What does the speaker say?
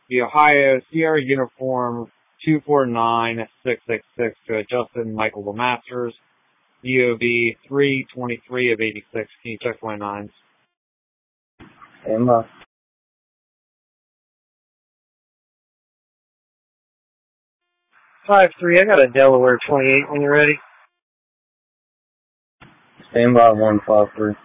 The Ohio Sierra Uniform 249666 to Justin Michael Lemasters. EOB 323 of 86. Can you check my nines? Stand by. 5-3, I got a Delaware 28 when you're ready. Stand by 153.